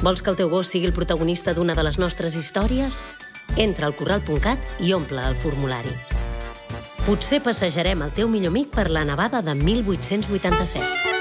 Vols que el teu gos sigui el protagonista d'una de les nostres històries? Entra al corral.cat i omple el formulari. Potser passejarem el teu millor amic per la nevada de 1887.